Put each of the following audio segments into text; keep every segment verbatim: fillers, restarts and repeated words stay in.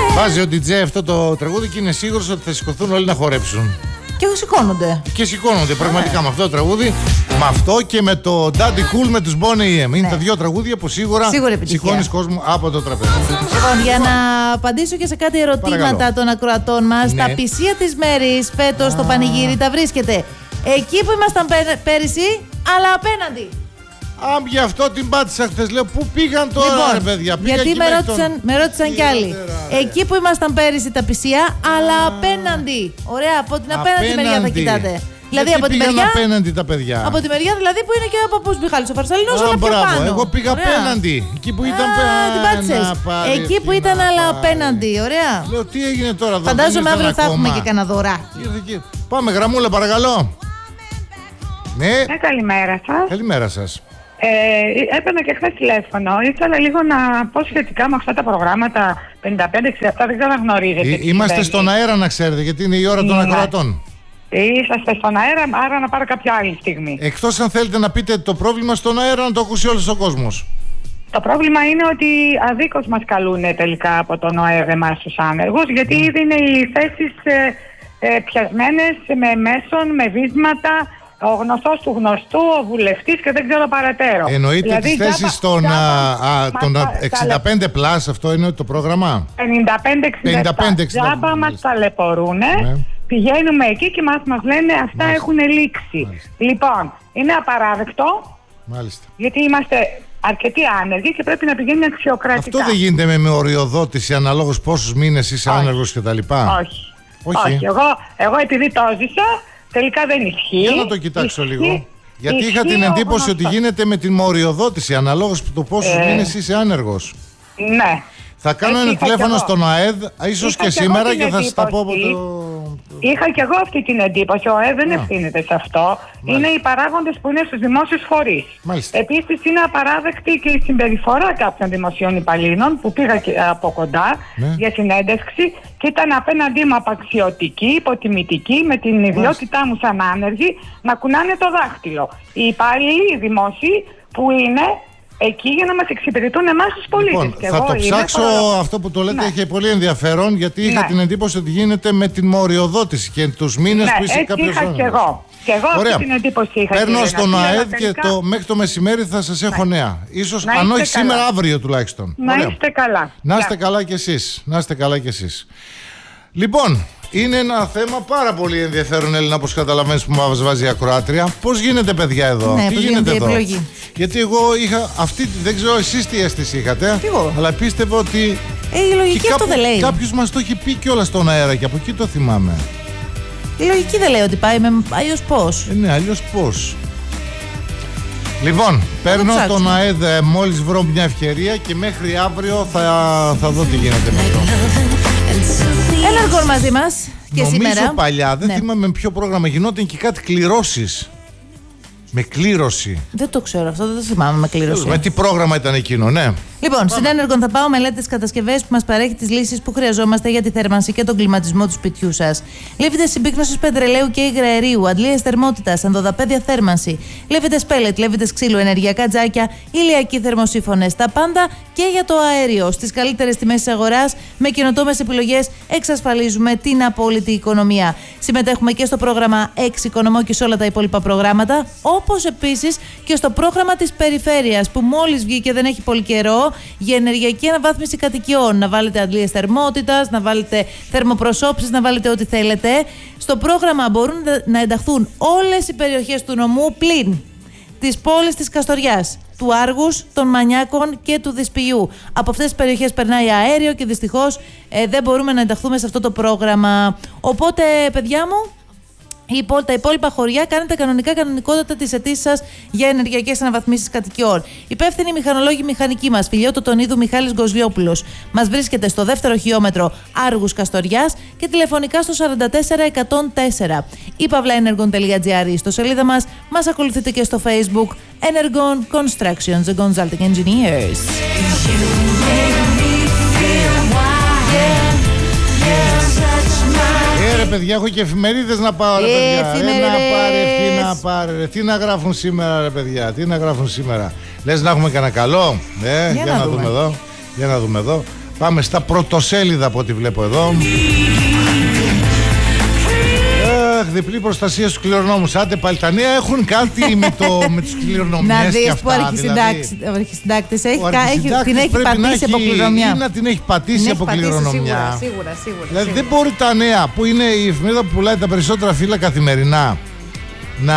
Βάζει ο ντι τζέι αυτό το τραγούδι και είναι σίγουρος ότι θα σηκωθούν όλοι να χορέψουν. Και σηκώνονται. Και σηκώνονται πραγματικά yeah. με αυτό το τραγούδι. Με αυτό και με το Daddy Cool με τους Boney M. Είναι yeah. τα δύο τραγούδια που σίγουρα σηκώνεις κόσμο από το τραπέζι. Λοιπόν, για να απαντήσω και σε κάτι ερωτήματα Παρακαλώ. των ακροατών μας, ναι. τα πισία της Μέρης φέτος στο πανηγύρι τα βρίσκεται εκεί που ήμασταν πέρυσι, αλλά απέναντι. Α, γι' αυτό την πάτησα χθες. Λέω, πού πήγαν τώρα, λοιπόν, ρε παιδιά. Πήγα γιατί με ρώτησαν, τον... με ρώτησαν κι άλλοι. Εκεί που ήμασταν πέρυσι τα πισία, αλλά απέναντι. Ωραία, από την απέναντι, απέναντι μεριά θα κοιτάτε. Δηλαδή από τη μεριά. Απέναντι τα παιδιά. Από τη μεριά δηλαδή που είναι και ο παππούς Μιχάλης ο Φαρσαλινός, αλλά πιο πάνω. Εγώ πήγα ωραία. απέναντι. Εκεί που ήταν απέναντι. Εκεί που ήταν, αλλά απέναντι. Ωραία. Λέω, τι έγινε τώρα εδώ. Φαντάζομαι αύριο θα έχουμε και κανένα δωράκι. Πάμε, γραμμούλα, παρακαλώ. Ναι. Καλημέρα σας. Καλημέρα σας. Ε, έπαιρνα και χθες τηλέφωνο. Ήθελα λίγο να πω σχετικά με αυτά τα προγράμματα πενήντα πέντε εξήντα επτά, δεν ξέρω αν γνωρίζετε. Ε, είμαστε στον αέρα, να ξέρετε, γιατί είναι η ώρα των ναι. ακροατών. Είσαστε στον αέρα, άρα να πάρω κάποια άλλη στιγμή. Εκτός αν θέλετε να πείτε το πρόβλημα στον αέρα, να το ακούσει όλος ο κόσμος. Το πρόβλημα είναι ότι αδίκως μας καλούν τελικά από τον ΟΕΔ εμάς τους άνεργους, γιατί mm. ήδη είναι οι θέσεις ε, ε, πιασμένες με μέσον, με βίσματα. Ο γνωστός του γνωστού, ο βουλευτής και δεν ξέρω παρατέρω. Εννοείται δηλαδή, τις θέσεις των εξήντα πέντε πλας, αυτό είναι το πρόγραμμα. πενήντα πέντε εξήντα επτά. Τζάμπα μας ταλαιπωρούνε. Ναι. Πηγαίνουμε εκεί και μας, μας λένε αυτά Μάλιστα. έχουν λήξει. Μάλιστα. Λοιπόν, είναι απαράδεκτο. Μάλιστα. Γιατί είμαστε αρκετοί άνεργοι και πρέπει να πηγαίνει αξιοκρατικά. Αυτό δεν γίνεται με, με οριοδότηση αναλόγως πόσους μήνες είσαι άνεργος κτλ. Όχι. Όχι. Όχι. Εγώ, εγώ επειδή το ζήσα. Τελικά δεν ισχύει. Για να το κοιτάξω ισχύει, λίγο. Γιατί ισχύει είχα την εντύπωση ότι γίνεται με την μοριοδότηση αναλόγως του πόσους ε, μήνες είσαι άνεργος. Ναι. Θα κάνω Έτσι ένα τηλέφωνο στον ΑΕΔ, ίσως και, και σήμερα και θα σας τα πω από το... Είχα και εγώ αυτή την εντύπωση. Ο ΑΕΔ δεν ευθύνεται σε αυτό. Μάλιστα. Είναι οι παράγοντες που είναι στους δημόσιους φορείς. Επίσης είναι απαράδεκτη και η συμπεριφορά κάποιων δημοσίων υπαλλήλων που πήγα και από κοντά ναι. για συνέντευξη και ήταν απέναντί μου απαξιωτική, υποτιμητική, με την ιδιότητά μου σαν άνεργη να κουνάνε το δάχτυλο. Οι υπάλληλοι, οι δημόσιοι που είναι εκεί για να μας εξυπηρετούν εμάς τους πολίτες. Λοιπόν, θα το ψάξω παρα... αυτό που το λέτε, ναι. έχει πολύ ενδιαφέρον, γιατί είχα ναι. την εντύπωση ότι γίνεται με την μοριοδότηση και τους μήνες ναι, που είσαι κάποιος είχα άνεργος. Και εγώ. Και εγώ Ωραία. αυτή την εντύπωση είχα. Παίρνω στον ΑΕΔ και το, μέχρι το μεσημέρι θα σας έχω ναι. νέα. Ίσως, αν όχι σήμερα, αύριο τουλάχιστον. Να Ωραία. είστε καλά. Να είστε καλά κι εσείς. Να είστε καλά κι εσείς. Λοιπόν, είναι ένα θέμα πάρα πολύ ενδιαφέρον, Έλληνα, όπως καταλαβαίνεις, που μας βάζει η ακροάτρια. Πώς γίνεται, παιδιά, εδώ? Ναι, τι γίνεται εδώ? Επιλογή. Γιατί εγώ είχα αυτή, δεν ξέρω εσείς τι αίσθηση είχατε, εγώ. αλλά πίστευα ότι. Ε, η λογική αυτό δεν λέει. Κάποιος μας το έχει πει κιόλας στον αέρα και από εκεί το θυμάμαι. Η λογική δεν λέει ότι πάει με αλλιώς πώς. Ε, ναι, αλλιώς πώς. Λοιπόν, παίρνω το τον ΑΕΔ μόλις βρω μια ευκαιρία και μέχρι αύριο θα, θα δω τι γίνεται με αυτό. Ενεργόν μαζί μας και Νομίζω σήμερα. Νομίζω παλιά, δεν ναι. θυμάμαι με ποιο πρόγραμμα γινόταν και κάτι κληρώσεις. Με κλήρωση. Δεν το ξέρω αυτό, δεν το θυμάμαι με κλήρωση. Με τι πρόγραμμα ήταν εκείνο, ναι. Λοιπόν, στην Ενεργόν θα πάω μελέτες κατασκευές που μας παρέχει τις λύσεις που χρειαζόμαστε για τη θέρμανση και τον κλιματισμό του σπιτιού σας. Λέβητες συμπίκνωσης πετρελαίου και υγραερίου, αντλίες θερμότητας, ενδοδαπέδια θέρμανση, λέβητες πέλετ, λέβητες ξύλου, ενεργειακά τζάκια, ηλιακοί θερμοσύφωνες. Τα πάντα και για το αέριο. Στις καλύτερες τιμές της αγοράς, με καινοτόμες επιλογές, εξασφαλίζουμε την απόλυτη οικονομία. Συμμετέχουμε και στο πρόγραμμα Εξοικονομώ και σε όλα τα υπόλοιπα προγράμματα, όπως επίσης και στο πρόγραμμα της Περιφέρειας που μόλις βγήκε, δεν έχει πολύ καιρό, για ενεργειακή αναβάθμιση κατοικιών. Να βάλετε αντλίες θερμότητας, να βάλετε θερμοπροσώψεις, να βάλετε ό,τι θέλετε. Στο πρόγραμμα μπορούν να ενταχθούν όλες οι περιοχές του νομού πλην της πόλης της Καστοριάς, του Άργους, των Μανιάκων και του Δυσποιού. Από αυτές τις περιοχές περνάει αέριο και δυστυχώς ε, δεν μπορούμε να ενταχθούμε σε αυτό το πρόγραμμα. Οπότε, παιδιά μου, τα υπόλοιπα χωριά κάνετε κανονικά κανονικότατα τις αιτήσεις σας για ενεργειακές αναβαθμίσεις κατοικιών. Υπεύθυνοι μηχανολόγοι μηχανικοί μας, Φιλιώτο Τονίδου Μιχάλης Γκοσβιόπουλος. Μας βρίσκεται στο δεύτερο χιλιόμετρο Άργους Καστοριάς και τηλεφωνικά στο σαράντα τέσσερα εκατόν τέσσερα. ή παύλαενεργον τελεία τζι άρ στο σελίδα μας. Μας ακολουθείτε και στο Facebook Energon Constructions and Consulting Engineers. Ρε παιδιά, έχω και εφημερίδες να πάω, ρε παιδιά. Ρε, να πάρε, τι να πάρε, ρε. Τι να γράφουν σήμερα, ρε παιδιά, τι να γράφουν σήμερα. Λες να έχουμε κανένα καλό, ε, για, για να, να δούμε. δούμε εδώ, για να δούμε εδώ. Πάμε στα πρωτοσέλιδα από ό,τι βλέπω εδώ. Αχ, διπλή προστασία στους κληρονόμους. Άντε πάλι τα νέα έχουν κάτι με, το, με τις κληρονομιές. Να δεις αυτά, που ο αρχισυντάκτης έχει, την έχει πατήσει από κληρονομιά. Ή να την έχει πατήσει την από έχει κληρονομιά. Σίγουρα, σίγουρα, σίγουρα. Δηλαδή σίγουρα. δεν μπορεί τα νέα, που είναι η εφημερίδα που πουλάει τα περισσότερα φύλλα καθημερινά, να,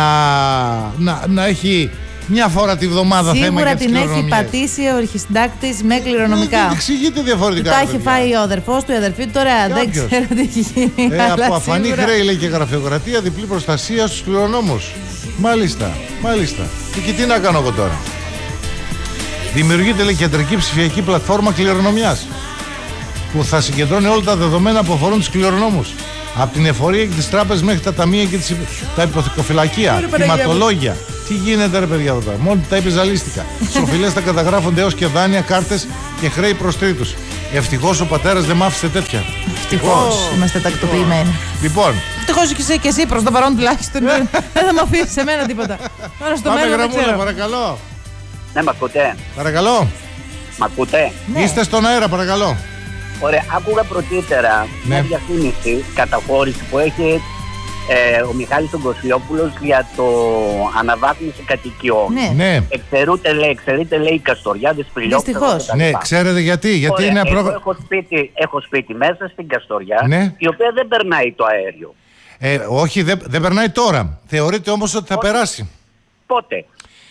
να, να έχει μια φορά τη βδομάδα θέμα σίγουρα για τις την έχει κληρονομιές. πατήσει ο αρχισυντάκτης με κληρονομικά. Δεν εξηγείται διαφορετικά. Του τα έχει φάει ο αδερφός του, η αδερφή του. Τώρα δεν ξέρω τι έχει γίνει. Ε, από αφανή σίγουρα... χρέη, λέει, και γραφειοκρατία, διπλή προστασία στους κληρονόμους. Μάλιστα, μάλιστα. Και, και τι να κάνω εγώ τώρα. Δημιουργείται, λέει, κεντρική ψηφιακή πλατφόρμα κληρονομιάς που θα συγκεντρώνει όλα τα δεδομένα που αφορούν τους κληρονόμους. Από την εφορία και τις τράπεζες μέχρι τα ταμεία και τις, τα υποθηκοφυλακεία, τιματολόγια. Τι γίνεται, ρε παιδιά, εδώ. Μόνο τα είπε ζαλίστηκα. Στις οφειλές θα καταγράφονται έως και δάνεια, κάρτες και χρέη προς τρίτους. Ευτυχώς ο πατέρας δεν μ' άφησε τέτοια. Ευτυχώς oh. είμαστε τακτοποιημένοι. Λοιπόν. Ευτυχώς και εσύ, και εσύ προς το παρόν τουλάχιστον. Δεν θα μου αφήσει σε μένα τίποτα. Τώρα στο Πάμε, μέλλον Γραμμούλα, παρακαλώ. Ναι, μ' ακούτε. Παρακαλώ. Μ' ακούτε. Ναι. Είστε στον αέρα, παρακαλώ. Ωραία, άκουγα πρωτήτερα ναι. μια διαφήμιση, καταχώρηση που έχει ε, ο Μιχάλης τον Κοσλιόπουλος για το αναβάθμιση κατοικιών. Ναι. ναι. Εξαιρούνται, λέει, εξαιρείται, λέει, η Καστοριά, Δεσπηλιόπουλος. Δυστυχώς. Ναι, ξέρετε γιατί. Γιατί Ωραία, είναι εγώ πρόγραμμα. έχω σπίτι, έχω σπίτι μέσα στην Καστοριά, ναι. η οποία δεν περνάει το αέριο. Ε, όχι, δεν, δεν περνάει τώρα. Θεωρείται όμως ότι θα Πότε? περάσει. Πότε.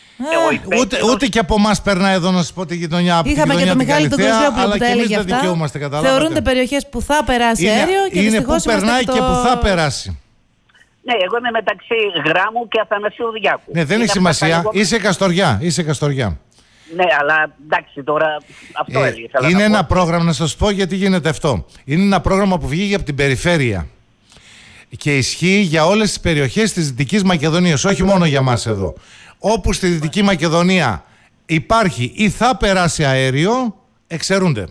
Ε, ούτε, ούτε και από εμάς περνάει εδώ, να σας πω, τη γειτονιά. Είχαμε και τον Μιχάλη τον Κοσλιόπουλο που τα έλεγε αυτά. Θεωρούνται περιοχές που θα περάσει είναι, αέριο και είναι που περνάει το... και που θα περάσει. Ναι, εγώ είμαι μεταξύ Γράμμου και Αθανασίου Διάκου. Ναι, δεν έχει σημασία. Λίγο... Είσαι Καστοριά. Είσαι Καστοριά. Ναι, αλλά εντάξει, τώρα αυτό ε, έλεγε. Είναι ένα πρόγραμμα, να σας πω γιατί γίνεται αυτό. Είναι ένα πρόγραμμα που βγήκε από την περιφέρεια και ισχύει για όλες τις περιοχές της Δυτικής Μακεδονίας, όχι μόνο για μας εδώ. Όπου στη Δυτική Μακεδονία υπάρχει ή θα περάσει αέριο, εξαιρούνται.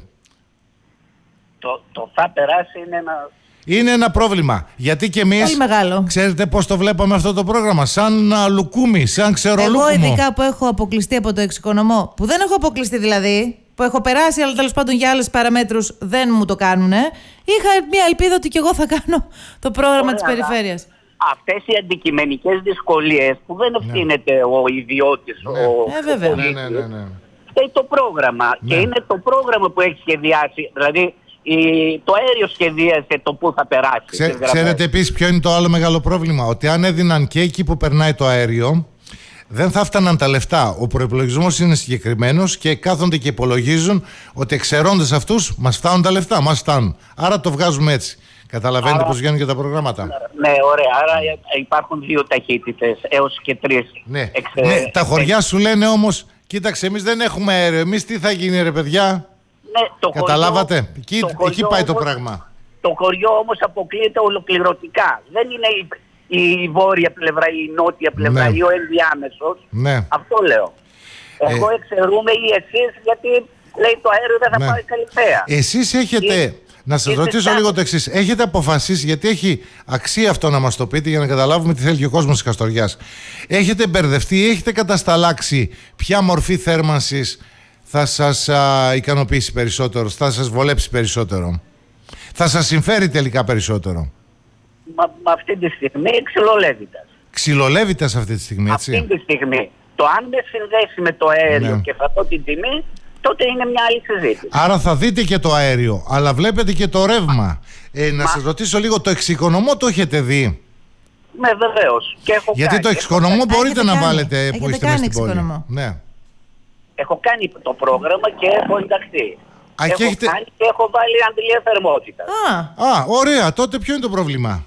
Το, το θα περάσει είναι ένα... Είναι ένα πρόβλημα. Γιατί και εμείς, ξέρετε πώς το βλέπαμε αυτό το πρόγραμμα, σαν λουκούμι, σαν ξερολούκουμο. Εγώ ειδικά που έχω αποκλειστεί από το εξοικονομώ, που δεν έχω αποκλειστεί δηλαδή, που έχω περάσει, αλλά τέλος πάντων για άλλες παραμέτρους δεν μου το κάνουνε, είχα μια ελπίδα ότι και εγώ θα κάνω το πρόγραμμα Ωραία, της περιφέρειας. Αυτές οι αντικειμενικές δυσκολίες που δεν ευθύνεται ναι. ο ιδιώτης, ναι. ο ε, βέβαια. Ναι, ναι, ναι, ναι. φταίει το πρόγραμμα ναι. και είναι το πρόγραμμα που έχει σχεδιάσει, δηλαδή η, το αέριο σχεδίασε το που θα περάσει. Ξέ, ξέρετε επίσης ποιο είναι το άλλο μεγάλο πρόβλημα, ότι αν έδιναν και εκεί που περνάει το αέριο, δεν θα φτάναν τα λεφτά. Ο προϋπολογισμός είναι συγκεκριμένος και κάθονται και υπολογίζουν ότι εξαιρώντας αυτούς μας φτάνουν τα λεφτά, μας φτάνουν. Άρα το βγάζουμε έτσι. Καταλαβαίνετε άρα, πώς βγαίνουν και τα προγράμματα. Ναι, ωραία. Άρα υπάρχουν δύο ταχύτητες, έως και τρεις. Ναι, εξε... ναι τα χωριά σου λένε όμως, κοίταξε, εμείς δεν έχουμε αέριο. Εμείς τι θα γίνει, ρε παιδιά. Ναι, το Καταλάβατε. Χωριό, εκεί, το χωριό εκεί πάει όμως, το πράγμα. Το χωριό όμως αποκλείεται ολοκληρωτικά. Δεν είναι η, η βόρεια πλευρά ή η νότια πλευρά ναι. ή ο ενδιάμεσος. Ναι. Αυτό λέω. Εγώ ε... εξαιρούμε ή εσείς, γιατί λέει το αέριο δεν θα ναι. πάει καλυφαία. Εσείς έχετε... Ή... Να σας ρωτήσω στα... λίγο το εξής. Έχετε αποφασίσει, γιατί έχει αξία αυτό να μας το πείτε για να καταλάβουμε τι θέλει και ο κόσμος της Καστοριάς. Έχετε μπερδευτεί ή έχετε κατασταλάξει ποια μορφή θέρμανσης θα σας α, ικανοποιήσει περισσότερο, θα σας βολέψει περισσότερο, θα σας συμφέρει τελικά περισσότερο? Μα, μα αυτή τη στιγμή ξυλολέβητας. Ξυλολέβητας αυτή τη στιγμή, έτσι. Αυτή τη στιγμή. Το αν με συνδέσει με το αέριο ναι. και θα δω την τιμή, τότε είναι μια άλλη συζήτηση. Άρα θα δείτε και το αέριο, αλλά βλέπετε και το ρεύμα. Ε, να Μα... σας ρωτήσω λίγο, το εξοικονομώ το έχετε δει? Ναι, βεβαίως. Και έχω Γιατί κάνει. το εξοικονομώ μπορείτε κάνει. να κάνει. βάλετε έχετε που είστε μέσα στην πόλη. Ναι. Έχω κάνει το πρόγραμμα και έχω ενταχθεί. Α, έχω και έχετε... κάνει και έχω βάλει αντιλία θερμότητας. Α. Α, ωραία. Τότε ποιο είναι το πρόβλημα?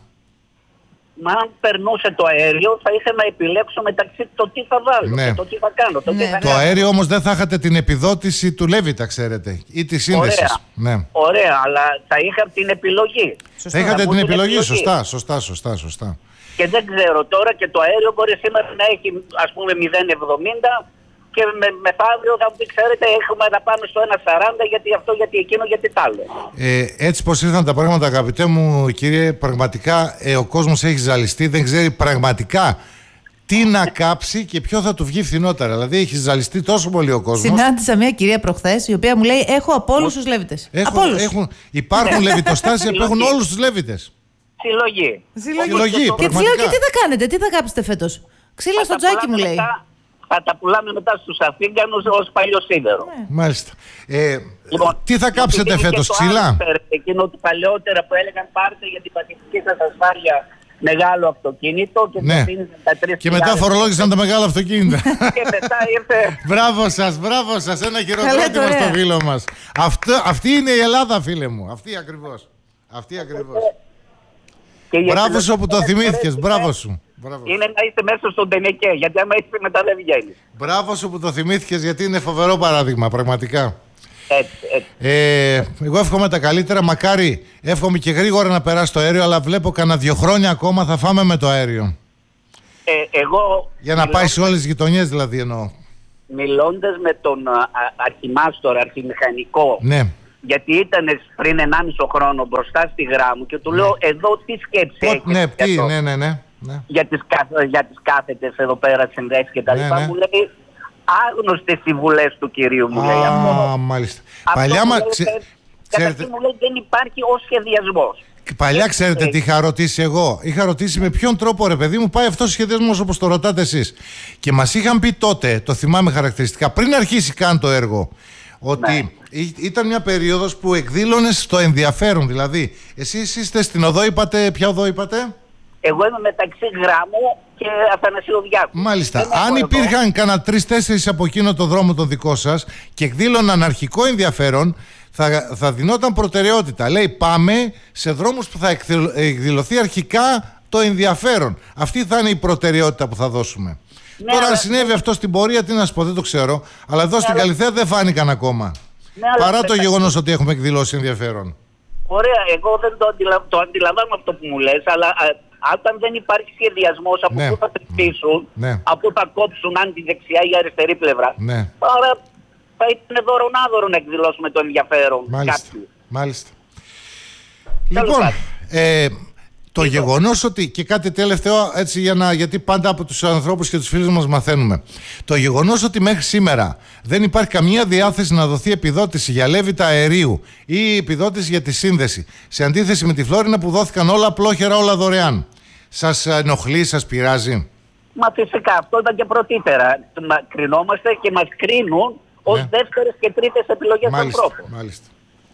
Μα αν περνούσε το αέριο θα είχα να επιλέξω μεταξύ το τι θα βάλω ναι. και το τι θα κάνω. Το, ναι. τι θα το κάνω. αέριο όμως δεν θα είχατε την επιδότηση του Λέβητα, ξέρετε, ή τη σύνδεση. Ωραία. Ναι. Ωραία, αλλά θα είχα την επιλογή. Σωστά. Θα είχατε την επιλογή, επιλογή. Σωστά, σωστά, σωστά, σωστά. Και δεν ξέρω τώρα, και το αέριο μπορεί σήμερα να έχει ας πούμε μηδέν κόμμα εβδομήντα και με, μεθαύριο θα μου πει, ξέρετε, έχουμε να πάμε στο ένα κόμμα σαράντα γιατί αυτό, γιατί εκείνο, γιατί τ' άλλο. Ε, έτσι πως ήρθαν τα πράγματα, αγαπητέ μου κύριε, πραγματικά ε, ο κόσμος έχει ζαλιστεί, δεν ξέρει πραγματικά τι να κάψει και ποιο θα του βγει φθηνότερα. Δηλαδή έχει ζαλιστεί τόσο πολύ ο κόσμος. Συνάντησα μια κυρία προχθές η οποία μου λέει: έχω από όλους τους Λέβητες. Έχουν, υπάρχουν λεβιτοστάσια που έχουν όλους τους Λέβητες. Συλλογή. Συλλογή. Και της λέω: και τι θα κάνετε, τι θα κάψετε φέτος? Ξύλα στο τζάκι μου λέει. Μετά, θα τα πουλάμε μετά στους Αθήγανους ως παλιό σίδερο. Ναι. Μάλιστα. Ε, Λοιπόν, τι θα κάψετε φέτος, ξυλά? Εκείνο του παλαιότερα που έλεγαν πάρτε για την πατητική σας ασφάλεια μεγάλο αυτοκίνητο και, ναι. τα τρεις και μετά φορολόγησαν τα μεγάλα αυτοκίνητα. Και μετά ήρθε. Μπράβο σας, μπράβο σας, ένα χειροκρότημα στο φίλο μας. Αυτό, αυτή είναι η Ελλάδα, φίλε μου. Αυτή ακριβώς. Αυτή ακριβώς. Μπράβο σου που το θυμήθηκες, μπράβο σου. Μπράβο. Είναι να είστε μέσα στον Τενεκέ, γιατί άμα είστε μετά δεν βγαίνεις. Μπράβο σου που το θυμήθηκες, γιατί είναι φοβερό παράδειγμα, πραγματικά. Έτσι, έτσι. Ε, εγώ εύχομαι τα καλύτερα. Μακάρι, εύχομαι και γρήγορα να περάσει το αέριο, αλλά βλέπω κανένα δύο χρόνια ακόμα θα φάμε με το αέριο. Ε, εγώ, Για να πάει σε όλες τις γειτονιές, δηλαδή εννοώ. Μιλώντας με τον α, αρχιμάστορα, αρχιμηχανικό, ναι. γιατί ήταν πριν ενάμιση χρόνο μπροστά στη γράμμη μου και του ναι. λέω εδώ τι σκέψη έχεις. Ναι, τι, ναι, ναι, ναι, ναι. Για τις, για τις κάθετες εδώ πέρα συνδέσεις και τα ναι, λοιπά. Ναι. Μου λέει άγνωστες συμβουλές του κυρίου μου. Α, λέει αυτό. μάλιστα. Αυτό Παλιά μα... Ξε... Καταρχήν μου λέει δεν υπάρχει ο σχεδιασμός. Παλιά ξέρετε τι είχα ρωτήσει εγώ? Είχα ρωτήσει με ποιον τρόπο ρε παιδί μου πάει αυτός ο σχεδιασμός όπως το ρωτάτε εσείς. Και μας είχαν πει τότε, το θυμάμαι χαρακτηριστικά, πριν αρχίσει καν το έργο, ότι ναι. ήταν μια περίοδος που εκδήλωνες το ενδιαφέρον. Δηλαδή, εσείς είστε στην οδό, είπατε, ποια οδό είπατε? Εγώ είμαι μεταξύ Γράμμου και Αθανασίου Διάκου. Μάλιστα. Αν υπήρχαν κανένα τρεις-τέσσερις από εκείνο το δρόμο το δικό σας και εκδήλωναν αρχικό ενδιαφέρον, θα, θα δινόταν προτεραιότητα. Λέει πάμε σε δρόμους που θα εκδηλωθεί αρχικά το ενδιαφέρον. Αυτή θα είναι η προτεραιότητα που θα δώσουμε. Ναι, Τώρα, αν συνέβη αυτό στην πορεία, τι να σου πω, δεν το ξέρω. Αλλά εδώ ναι, στην αλλά... Καλυθέα δεν φάνηκαν ακόμα. Ναι, Παρά το γεγονός ότι έχουμε εκδηλώσει ενδιαφέρον. Ωραία, εγώ δεν το, αντιλα... το αντιλαμβάνω αυτό που μου λες, αλλά α, όταν δεν υπάρχει σχεδιασμός από ναι. πού θα πετύσουν, ναι. από πού θα κόψουν, αν τη δεξιά ή αριστερή πλευρά. Ναι. Άρα θα ήταν δωρονάδωρο να εκδηλώσουμε το ενδιαφέρον. Μάλιστα. Κάποιου. Μάλιστα. Λοιπόν, ε, το λοιπόν. γεγονός ότι, και κάτι τελευταίο έτσι για να, γιατί πάντα από τους ανθρώπους και τους φίλους μας μαθαίνουμε, το γεγονός ότι μέχρι σήμερα δεν υπάρχει καμία διάθεση να δοθεί επιδότηση για λέβητα αερίου ή επιδότηση για τη σύνδεση, σε αντίθεση με τη Φλόρινα που δόθηκαν όλα απλόχερα, όλα δωρεάν, σας ενοχλεί, σας πειράζει? Μα φυσικά αυτό ήταν και πρωτήτερα. Κρινόμαστε και μας κρίνουν ως ναι. δεύτερες και τρίτες επιλογές των ανθρώπων. Μάλιστα.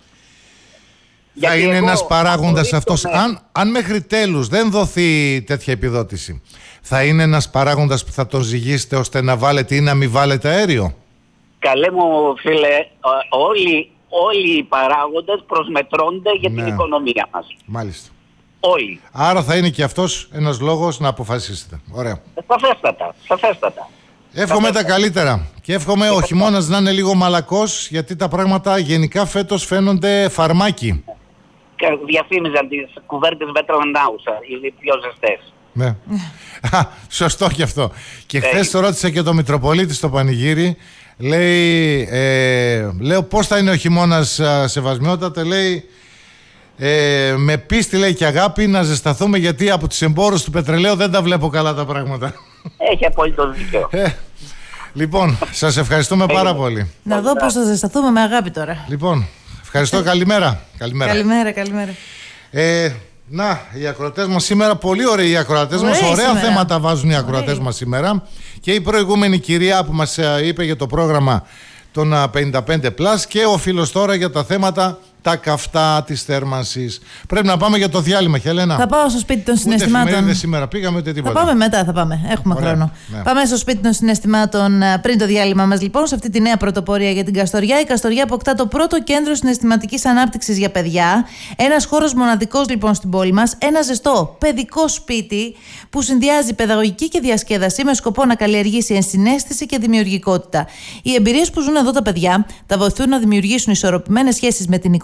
Θα είναι ένας παράγοντας αυτός, αν, αν μέχρι τέλους δεν δοθεί τέτοια επιδότηση, θα είναι ένας παράγοντας που θα τον ζυγίσετε ώστε να βάλετε ή να μην βάλετε αέριο? Καλέ μου φίλε, όλοι, όλοι οι παράγοντες προσμετρώνται για ναι. την οικονομία μας. Μάλιστα. Όλοι. Άρα θα είναι και αυτός ένας λόγος να αποφασίσετε. Ωραία. Σαφέστατα, σαφέστατα. Εύχομαι τα καλύτερα και εύχομαι ο χειμώνας να είναι λίγο μαλακός, γιατί τα πράγματα γενικά φέτος φαίνονται φαρμάκι. Διαφήμιζαν τις κουβέρτες Βέτραλαντάουσα, οι πιο ζεστές. Ναι. Σωστό και αυτό. Και χθες το ρώτησα και το Μητροπολίτη στο πανηγύρι. Λέει, ε, λέω πώς θα είναι ο χειμώνας, σεβασμιότατε? Λέει, ε, με πίστη λέει και αγάπη να ζεσταθούμε, γιατί από τους εμπόρους του πετρελαίου δεν τα βλέπω καλά τα πράγματα. Έχει απόλυτο δίκιο. Ε, λοιπόν, σας ευχαριστούμε πάρα πολύ. Να δω πώς θα ζεσταθούμε με αγάπη τώρα. Λοιπόν, ευχαριστώ. Καλημέρα. Καλημέρα. Καλημέρα, καλημέρα. Ε, να, οι ακροατές μας σήμερα, πολύ ωραίοι οι ακροατές μας. Ωραία σήμερα. Θέματα βάζουν οι ακροατές μας σήμερα. Και η προηγούμενη κυρία που μας είπε για το πρόγραμμα των πενήντα πέντε πλας και ο φίλος τώρα για τα θέματα τα καυτά της θέρμανσης. Πρέπει να πάμε για το διάλειμμα, Χελένα. Θα πάω στο σπίτι των συναισθημάτων. Ούτε σήμερα πήγαμε, ούτε τίποτα. Θα πάμε μετά, θα πάμε. Έχουμε Ωραία, χρόνο. Ναι. Πάμε στο σπίτι των συναισθημάτων πριν το διάλειμμα μας, λοιπόν, σε αυτή τη νέα πρωτοπορία για την Καστοριά. Η Καστοριά αποκτά το πρώτο κέντρο συναισθηματικής ανάπτυξης για παιδιά. Ένας χώρος μοναδικός, λοιπόν, στην πόλη μας. Ένα ζεστό παιδικό σπίτι που συνδυάζει παιδαγωγική και διασκέδαση με σκοπό να καλλιεργήσει ενσυναίσθηση και δημιουργικότητα. Οι εμπειρίες που ζουν εδώ τα παιδιά τα βοηθούν να δημιουργήσουν ισορροπημένες σχέσεις με την οικογένεια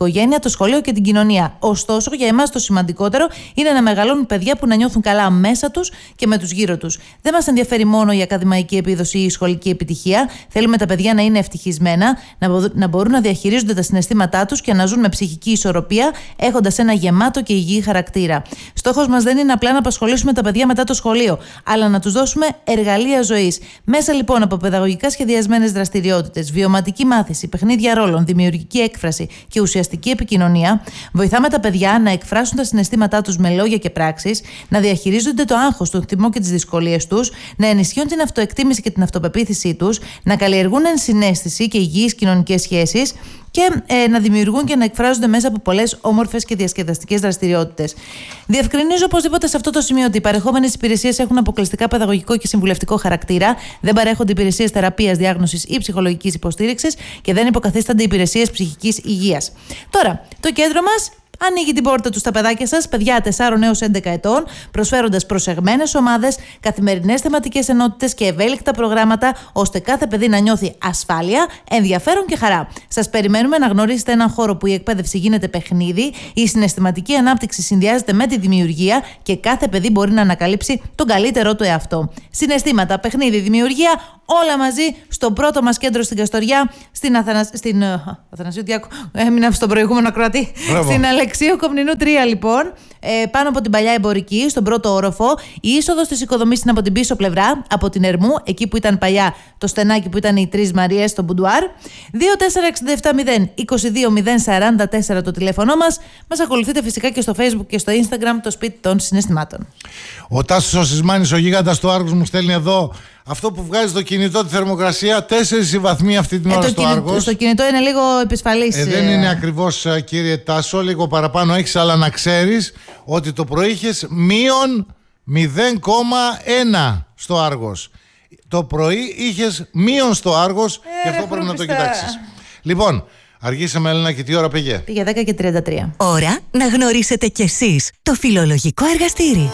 οικογένεια, το σχολείο και την κοινωνία. Ωστόσο, για εμάς το σημαντικότερο είναι να μεγαλώνουν παιδιά που να νιώθουν καλά μέσα τους και με τους γύρω τους. Δεν μας ενδιαφέρει μόνο η ακαδημαϊκή επίδοση ή η σχολική επιτυχία. Θέλουμε τα παιδιά να είναι ευτυχισμένα, να μπορούν να διαχειρίζονται τα συναισθήματά τους και να ζουν με ψυχική ισορροπία, έχοντας ένα γεμάτο και υγιή χαρακτήρα. Στόχος μας δεν είναι απλά να απασχολήσουμε τα παιδιά μετά το σχολείο, αλλά να τους δώσουμε εργαλεία ζωής. Μέσα λοιπόν από παιδαγωγικά σχεδιασμένες δραστηριότητες, βιωματική μάθηση, παιχνίδια ρόλων, δημιουργική έκφραση και ουσιαστική επικοινωνία, βοηθάμε τα παιδιά να εκφράσουν τα συναισθήματά τους με λόγια και πράξεις, να διαχειρίζονται το άγχος, τον θυμό και τις δυσκολίες τους, να ενισχύουν την αυτοεκτίμηση και την αυτοπεποίθησή τους, να καλλιεργούν ενσυναίσθηση και υγιείς κοινωνικές σχέσεις και ε, να δημιουργούν και να εκφράζονται μέσα από πολλές όμορφες και διασκεδαστικές δραστηριότητες. Διευκρινίζω οπωσδήποτε σε αυτό το σημείο ότι οι παρεχόμενες υπηρεσίες έχουν αποκλειστικά παιδαγωγικό και συμβουλευτικό χαρακτήρα, δεν παρέχονται υπηρεσίες θεραπείας, διάγνωσης ή ψυχολογικής υποστήριξης και δεν υποκαθίστανται υπηρεσίες ψυχικής υγείας. Τώρα, το κέντρο μας ανοίγει την πόρτα του στα παιδάκια σας, παιδιά τεσσάρων έως έντεκα ετών, προσφέροντας προσεγμένες ομάδες, καθημερινές θεματικές ενότητες και ευέλικτα προγράμματα, ώστε κάθε παιδί να νιώθει ασφάλεια, ενδιαφέρον και χαρά. Σας περιμένουμε να γνωρίσετε έναν χώρο που η εκπαίδευση γίνεται παιχνίδι, η συναισθηματική ανάπτυξη συνδυάζεται με τη δημιουργία και κάθε παιδί μπορεί να ανακαλύψει τον καλύτερό του εαυτό. Συναισθήματα, παιχνίδι, δημιουργία, όλα μαζί στο πρώτο μας κέντρο στην Καστοριά, στην, Αθανα... στην... Αθανασίου Διάκου, έμεινα στον προηγούμενο ακροατή, στην Αλεξίου Κομνηνού τρία λοιπόν, ε, πάνω από την παλιά εμπορική, στον πρώτο όροφο. Η είσοδος της οικοδομής είναι από την πίσω πλευρά, από την Ερμού, εκεί που ήταν παλιά το στενάκι που ήταν οι Τρεις Μαριές στο Μπουντουάρ. δύο τέσσερα έξι επτά μηδέν είκοσι δύο μηδέν σαράντα τέσσερα το τηλέφωνο μας. Μας ακολουθείτε φυσικά και στο Facebook και στο Instagram, το σπίτι των συναισθημάτων. Ο Τάσος ο Σισμάνης, ο γίγαντας του Άργους, μου στέλνει εδώ αυτό που βγάζει το κινητό τη θερμοκρασία, τέσσερις οι βαθμοί αυτή την ε, ώρα στο κινη... Άργος. Στο κινητό είναι λίγο επισφαλής. Ε, δεν είναι ακριβώς, κύριε Τάσο, λίγο παραπάνω έχεις, αλλά να ξέρεις ότι το πρωί είχες μείον μηδέν κόμμα ένα στο Άργος. Το πρωί είχες μείον στο Άργος ε, και αυτό πρέπει να το κοιτάξεις. Λοιπόν, αργήσαμε, Έλενα, και τι ώρα πήγε? Πήγε δέκα και τριάντα τρία. Ώρα να γνωρίσετε κι εσείς το φιλολογικό εργαστήρι.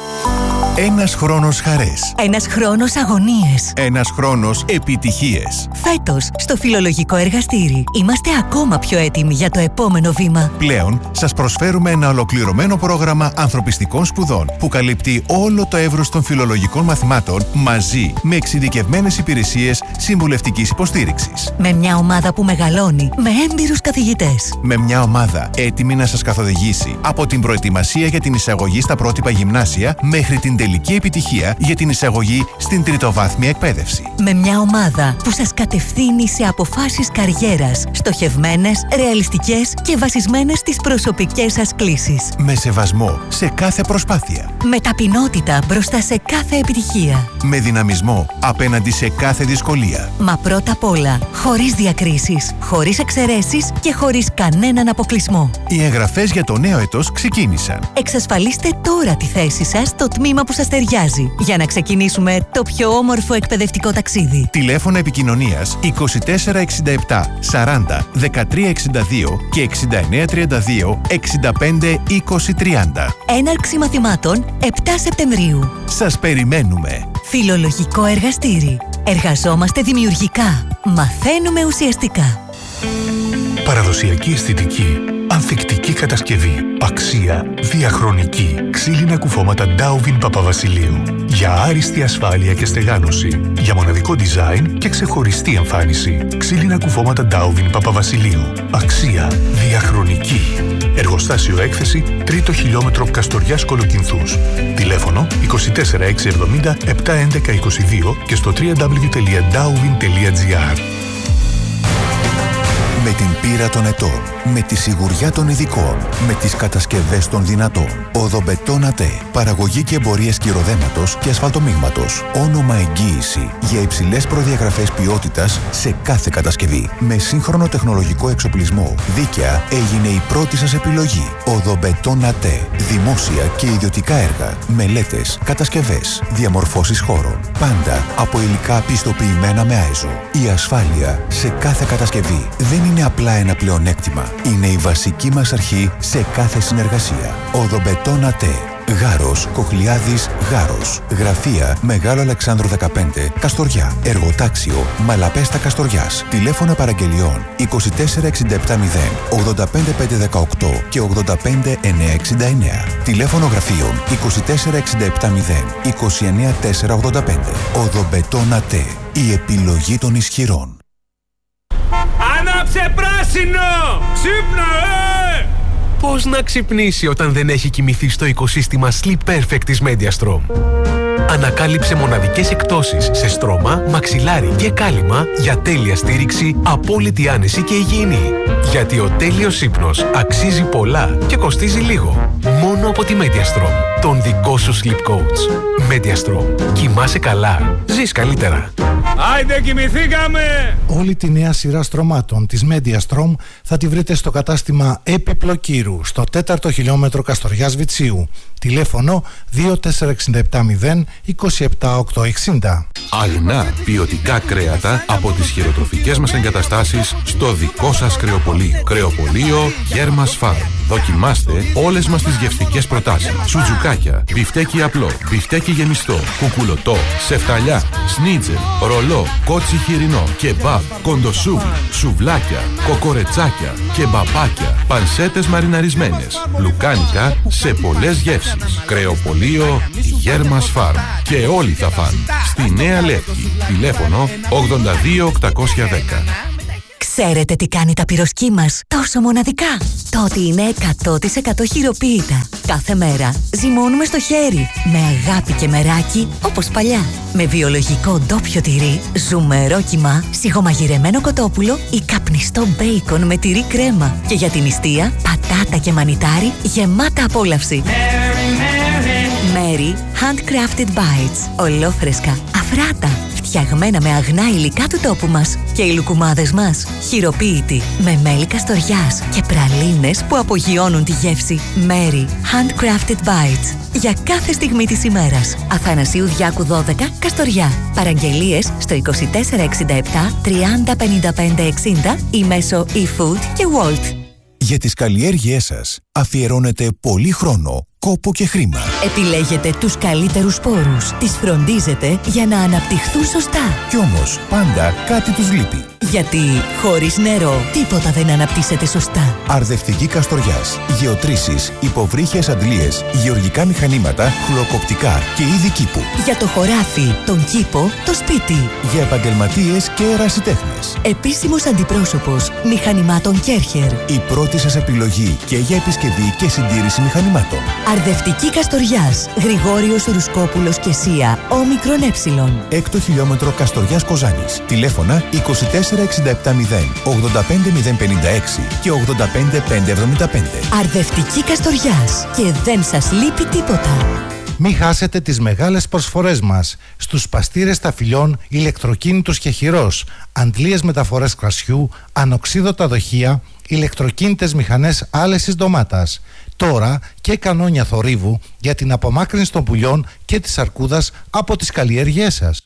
Ένας χρόνος χαρές. Ένας χρόνος αγωνίες. Ένας χρόνος επιτυχίες. Φέτος, στο φιλολογικό εργαστήρι, είμαστε ακόμα πιο έτοιμοι για το επόμενο βήμα. Πλέον, σας προσφέρουμε ένα ολοκληρωμένο πρόγραμμα ανθρωπιστικών σπουδών που καλύπτει όλο το εύρος των φιλολογικών μαθημάτων μαζί με εξειδικευμένες υπηρεσίες συμβουλευτικής υποστήριξης. Με μια ομάδα που μεγαλώνει, με έμπειρους καθηγητές. Με μια ομάδα έτοιμη να σας καθοδηγήσει από την προετοιμασία για την εισαγωγή στα πρότυπα γυμνάσια μέχρι την τελική επιτυχία για την εισαγωγή στην τριτοβάθμια εκπαίδευση. Με μια ομάδα που σας κατευθύνει σε αποφάσεις καριέρας, στοχευμένες, ρεαλιστικές και βασισμένες στις προσωπικές σας κλίσεις. Με σεβασμό σε κάθε προσπάθεια. Με ταπεινότητα μπροστά σε κάθε επιτυχία. Με δυναμισμό απέναντι σε κάθε δυσκολία. Μα πρώτα απ' όλα, χωρίς διακρίσεις, χωρίς εξαιρέσεις και χωρίς κανέναν αποκλεισμό. Οι εγγραφές για το νέο έτος ξεκίνησαν. Εξασφαλίστε τώρα τη θέση σας στο τμήμα που σας ταιριάζει για να ξεκινήσουμε το πιο όμορφο εκπαιδευτικό ταξίδι. Τηλέφωνα επικοινωνίας είκοσι τέσσερα εξήντα επτά σαράντα δεκατρία εξήντα δύο και εξήντα εννέα τριάντα δύο εξήντα πέντε είκοσι τριάντα. Έναρξη μαθημάτων επτά Σεπτεμβρίου. Σας περιμένουμε. Φιλολογικό εργαστήρι. Εργαζόμαστε δημιουργικά. Μαθαίνουμε ουσιαστικά. Παραδοσιακή αισθητική. Ανθεκτική κατασκευή. Αξία. Διαχρονική. Ξύλινα κουφώματα Ντάουβιν Παπαβασιλείου. Για άριστη ασφάλεια και στεγάνωση. Για μοναδικό design και ξεχωριστή εμφάνιση. Ξύλινα κουφώματα Ντάουβιν Παπαβασιλείου. Αξία. Διαχρονική. Εργοστάσιο έκθεση τρίτο χιλιόμετρο Καστοριάς Κολοκυνθούς. Τηλέφωνο είκοσι τέσσερα εξακόσια εβδομήντα επτακόσια έντεκα είκοσι δύο και στο double-u double-u double-u τελεία ντάουβιν τελεία τζι άρ. Με την πείρα των ετών, με τη σιγουριά των ειδικών, με τις κατασκευές των δυνατών. Οδομπετόν ΑΤΕ. Παραγωγή και εμπορίες κυροδέματος και ασφαλτομίγματος. Όνομα εγγύηση για υψηλές προδιαγραφές ποιότητας σε κάθε κατασκευή. Με σύγχρονο τεχνολογικό εξοπλισμό. Δίκαια έγινε η πρώτη σας επιλογή. Οδομπετόν ΑΤΕ. Δημόσια και ιδιωτικά έργα. Μελέτες, κατασκευές, διαμορφώσεις χώρων. Πάντα από υλικά πιστοποιημένα με άιζο. Η ασφάλεια σε κάθε κατασκευή δεν είναι απλά ένα πλεονέκτημα. Είναι η βασική μας αρχή σε κάθε συνεργασία. Οδομπετόν ΑΤΕ. Γάρος, Κοχλιάδης, Γάρος. Γραφεία Μεγάλο Αλεξάνδρου δεκαπέντε, Καστοριά. Εργοτάξιο Μαλαπέστα Καστοριάς. Τηλέφωνα παραγγελιών είκοσι τέσσερα εξήντα επτά μηδέν ογδόντα πέντε πεντακόσια δεκαοκτώ και ογδόντα πέντε εννιακόσια εξήντα εννέα. Τηλέφωνο γραφείων είκοσι τέσσερα εξήντα επτά μηδέν είκοσι εννέα τετρακόσια ογδόντα πέντε. Οδομπετόν ΑΤΕ. Η επιλογή των ισχυρών. Άναψε πράσινο! Ξύπνα, ε! Πώς να ξυπνήσει όταν δεν έχει κοιμηθεί στο οικοσύστημα Sleep Perfect της Mediastrom. Ανακάλυψε μοναδικές εκτόσεις σε στρώμα, μαξιλάρι και κάλυμα για τέλεια στήριξη, απόλυτη άνεση και υγιεινή. Γιατί ο τέλειος ύπνος αξίζει πολλά και κοστίζει λίγο. Μόνο από τη Mediastrom, τον δικό σου Sleep Coach. Mediastrom. Κοιμάσαι καλά. Ζεις καλύτερα. Άιντε, κοιμηθήκαμε! Όλη τη νέα σειρά στρωμάτων της Mediastrom θα τη βρείτε στο κατάστημα Επιπλοκύρου, στο τέταρτο χιλιόμετρο Καστοριάς Βιτσίου. Τηλέφωνο δύο τέσσερα εξήντα επτά μηδέν είκοσι επτά οκτακόσια εξήντα. Αγνά ποιοτικά κρέατα από τις χειροτροφικές μας εγκαταστάσεις στο δικό σας κρεοπωλείο. Κρεοπωλείο Γέρμας Φαρμ. Δοκιμάστε όλες μας τις γευστικές προτάσεις. Σουτζουκάκια, μπιφτέκι απλό, μπιφτέκι γεμιστό, κουκουλωτό, σεφταλιά, σνίτζελ, ρολό, κότσι χοιρινό, κεμπάμπ, κοντοσούβλι, σουβλάκια, κοκορετσάκια, κεμπαπάκια, πανσέτες μαριναρισμένες, λουκάνικα σε πολλές γεύσεις. Κρεοπωλείο Γέρμας Φαρμ. Και όλοι θα φαν. Στη Νέα Λεύκη. Τηλέφωνο ογδόντα δύο οκτακόσια δέκα. Ξέρετε τι κάνει τα πυροσκή μας τόσο μοναδικά? Το ότι είναι εκατό τοις εκατό χειροποίητα. Κάθε μέρα ζυμώνουμε στο χέρι, με αγάπη και μεράκι, όπως παλιά. Με βιολογικό ντόπιο τυρί, ζουμερό κιμά, σιγομαγειρεμένο κοτόπουλο ή καπνιστό μπέικον με τυρί κρέμα. Και για την νηστεία, πατάτα και μανιτάρι γεμάτα απόλαυση. Mary Handcrafted Bites. Ολόφρεσκα, αφράτα, φτιαγμένα με αγνά υλικά του τόπου μας. Και οι λουκουμάδες μας, χειροποίητοι, με μέλι καστοριάς και πραλίνες που απογειώνουν τη γεύση. Mary Handcrafted Bites. Για κάθε στιγμή της ημέρας. Αθανασίου Διάκου δώδεκα, Καστοριά. Παραγγελίες στο είκοσι τέσσερα εξήντα επτά τριάντα πενήντα πέντε εξήντα ή μέσω eFood και Wolt. Για τις καλλιέργειές σας αφιερώνετε πολύ χρόνο, κόπο και χρήμα. Επιλέγετε τους καλύτερους σπόρους, τις φροντίζετε για να αναπτυχθούν σωστά. Κι όμως πάντα κάτι τους λείπει. Γιατί χωρίς νερό τίποτα δεν αναπτύσσεται σωστά. Αρδευτική Καστοριάς, γεωτρήσεις, υποβρύχιες αντλίες, γεωργικά μηχανήματα, χλωκοπτικά και είδη κήπου. Για το χωράφι, τον κήπο, το σπίτι. Για επαγγελματίες και ερασιτέχνες. Επίσημος αντιπρόσωπος μηχανημάτων Κέρχερ. Η πρώτη σας επιλογή και για επισκευή και συντήρηση μηχανημάτων. Αρδευτική Καστοριάς, Γρηγόριος Ρουσκόπουλος και Σία, όμικρον έψιλον. Έκτο χιλιόμετρο Καστοριάς Κοζάνης. Τηλέφωνα είκοσι τέσσερα εξήντα επτά μηδέν ογδόντα πέντε μηδέν πενήντα έξι και ογδόντα πέντε πεντακόσια εβδομήντα πέντε. Αρδευτική Καστοριάς. Και δεν σας λείπει τίποτα. Μην χάσετε τις μεγάλες προσφορές μας στους παστήρες ταφυλιών ηλεκτροκίνητους και χειρός, αντλίες μεταφορές κρασιού, ανοξίδωτα δοχεία, ηλεκτροκίνητες μηχανές άλεσης ντομάτας. Τώρα και κανόνια θορύβου για την απομάκρυνση των πουλιών και της αρκούδας από τις καλλιέργειές σας.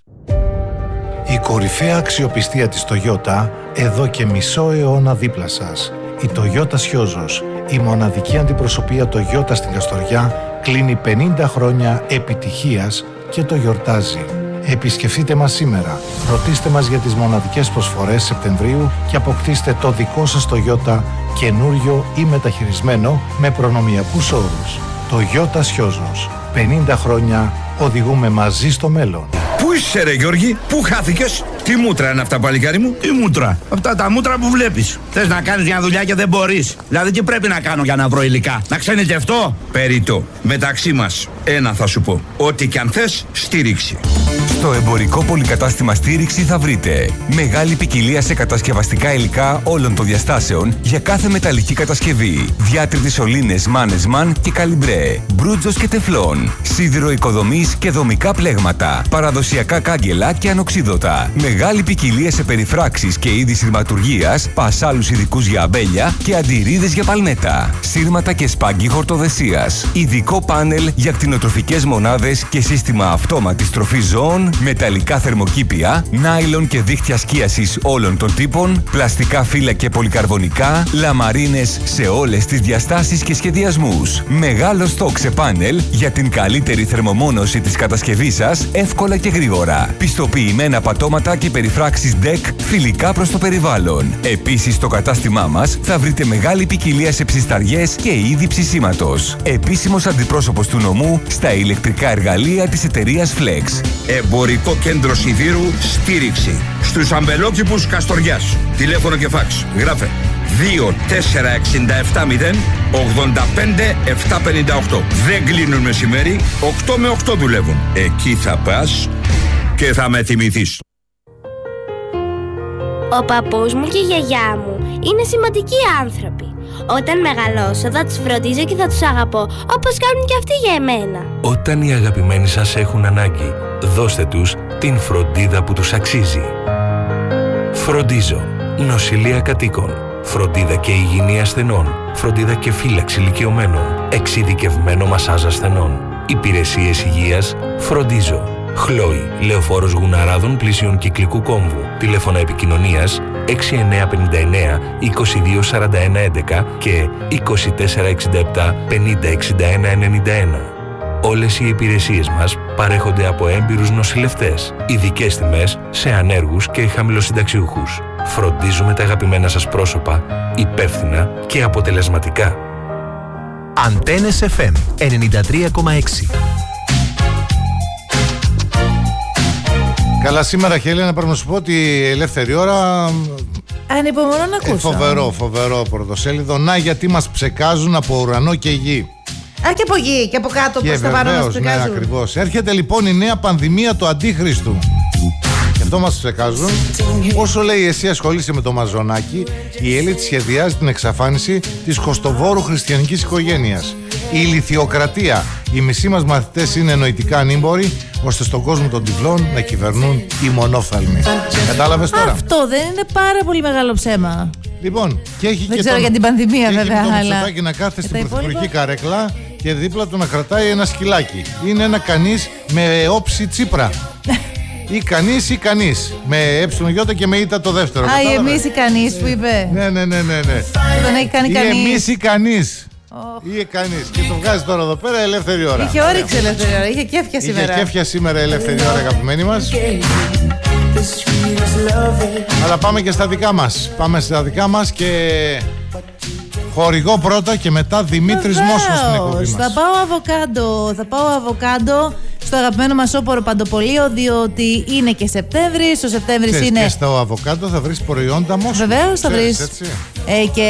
Η κορυφαία αξιοπιστία της Toyota εδώ και μισό αιώνα δίπλα σας. Η Toyota Σιόζος, η μοναδική αντιπροσωπεία Toyota στην Καστοριά, κλείνει πενήντα χρόνια επιτυχίας και το γιορτάζει. Επισκεφτείτε μας σήμερα, ρωτήστε μας για τις μοναδικές προσφορές Σεπτεμβρίου και αποκτήστε το δικό σας Toyota καινούριο ή μεταχειρισμένο με προνομιακούς όρους. Toyota Σιόζος, πενήντα χρόνια οδηγούμε μαζί στο μέλλον. Πού είσαι ρε Γιώργη, πού χάθηκες? Τι μούτρα είναι αυτά παλικάρι μου? Τι μούτρα? Αυτά τα μούτρα που βλέπεις. Θες να κάνεις μια δουλειά και δεν μπορείς. Δηλαδή τι πρέπει να κάνω για να βρω υλικά? Να ξενιτευτώ? Περιττό. Μεταξύ μας, ένα θα σου πω. Ό,τι κι αν θες, στήριξη. Στο εμπορικό πολυκατάστημα Στήριξη θα βρείτε μεγάλη ποικιλία σε κατασκευαστικά υλικά όλων των διαστάσεων για κάθε μεταλλική κατασκευή. Διάτριτες σωλήνες Mannesmann και Καλιμπρέ, μπρούτζος και τεφλόν, σίδηρο οικοδομής και δομικά πλέγματα, παραδοσιακά κάγκελα και ανοξίδωτα. Μεγάλη ποικιλία σε περιφράξεις και είδη σειρματουργίας, πασάλους ειδικούς για αμπέλια και αντιρρίδες για παλνέτα, σύρματα και σπάγκι χορτοδεσίας. Ειδικό πάνελ για κτηνοκ κτηνοτροφικές μονάδες και σύστημα αυτόματης τροφής ζώων, μεταλλικά θερμοκήπια, νάιλον και δίχτυα σκίασης όλων των τύπων, πλαστικά φύλλα και πολυκαρβονικά, λαμαρίνες σε όλες τις διαστάσεις και σχεδιασμούς. Μεγάλο στόκ σε πάνελ για την καλύτερη θερμομόνωση της κατασκευής σας, εύκολα και γρήγορα. Πιστοποιημένα πατώματα και περιφράξεις ντεκ φιλικά προς το περιβάλλον. Επίσης, στο κατάστημά μας θα βρείτε μεγάλη ποικιλία σε ψισταριές και είδη ψησίματος. Επίσημος αντιπρόσωπος του νομού στα ηλεκτρικά εργαλεία της εταιρείας Flex. Εμπορικό κέντρο σιδήρου στήριξη στους αμπελόκηπους Καστοριάς. Τηλέφωνο και φάξ. Γράφε δύο τέσσερα έξι επτά μηδέν ογδόντα πέντε επτακόσια πενήντα οκτώ. Δεν κλείνουν μεσημέρι, οκτώ με οκτώ δουλεύουν. Εκεί θα πας και θα με θυμηθείς. Ο παππούς μου και η γιαγιά μου είναι σημαντικοί άνθρωποι. Όταν μεγαλώσω θα τους φροντίζω και θα τους αγαπώ, όπως κάνουν και αυτοί για εμένα. Όταν οι αγαπημένοι σας έχουν ανάγκη, δώστε τους την φροντίδα που τους αξίζει. Φροντίζω. Νοσηλεία κατοίκων. Φροντίδα και υγιεινή ασθενών. Φροντίδα και φύλαξη ηλικιωμένων. Εξειδικευμένο μασάζ ασθενών. Υπηρεσίες υγείας. Φροντίζω. Χλόι, Λεωφόρος Γουναράδων πλήσιων Κυκλικού Κόμβου. Τηλέφωνα επικοινωνίας έξι εννιά πέντε εννιά είκοσι δύο σαράντα ένα έντεκα και είκοσι τέσσερα εξήντα επτά πενήντα εξήντα ένα ενενήντα ένα. Όλες οι υπηρεσίες μας παρέχονται από έμπειρους νοσηλευτές. Ειδικές τιμές σε ανέργους και χαμηλοσυνταξιούχους. Φροντίζουμε τα αγαπημένα σας πρόσωπα υπεύθυνα και αποτελεσματικά. Αντένες εφ εμ ενενήντα τρία κόμμα έξι. Καλά, σήμερα Χέλενα, πρέπει να σου πω ότι η ελεύθερη ώρα. Ανυπομονώ να ακούσω. Ε, φοβερό, φοβερό πρωτοσέλιδο. Να, γιατί μας ψεκάζουν από ουρανό και γη. Α, και από γη, και από κάτω, προς τα πάνω μας ψεκάζουν. Ναι, ακριβώς. Έρχεται λοιπόν η νέα πανδημία του Αντίχριστου. Γι' αυτό μας ψεκάζουν. Όσο λέει εσύ ασχολείσαι με το μαζονάκι, η Elite σχεδιάζει την εξαφάνιση της κοστοβόρου χριστιανικής οικογένειας. Η ηλιθιοκρατία. Οι μισοί μας μαθητές είναι νοητικά ανήμποροι, ώστε στον κόσμο των τυφλών να κυβερνούν οι μονόφθαλμοι. Κατάλαβες τώρα? Αυτό δεν είναι πάρα πολύ μεγάλο ψέμα. Λοιπόν, και έχει δεν και ξέρω τον, για την πανδημία, και βέβαια. Έχει αλλά... το Μητσοτάκη να κάθεται στην πρωθυπουργική υπόλοιπα... καρέκλα και δίπλα του να κρατάει ένα σκυλάκι. Είναι ένα κανείς με όψη Τσίπρα. Ή κανείς ή κανείς. Με ε και με ήττα το δεύτερο. Α, ή εμείς ή κανείς που είπε. Ναι, ναι, ναι, ναι, ναι. Τον έχει κάνει κανείς. Ή εμείς ή κανείς. Oh. Ή κανείς. Και το βγάζει τώρα εδώ πέρα ελεύθερη ώρα. Είχε όρεξη ελεύθερη ώρα. Είχε κέφια σήμερα. Είχε κέφια σήμερα ελεύθερη ώρα, αγαπημένοι μας. Αλλά πάμε και στα δικά μας. Πάμε στα δικά μας και χορηγό πρώτα και μετά Δημήτρης Μόσχος στην εκπομπή μας. Θα πάω αβοκάντο. Θα πάω αβοκάντο στο αγαπημένο μας όπορο Παντοπολείο, διότι είναι και Σεπτέμβρης. Ο Σεπτέμβρης Ξέρεις, είναι. Και στο αβοκάντο θα βρεις προϊόντα Μόσχος. Βεβαίως θα βρεις. Ε, και.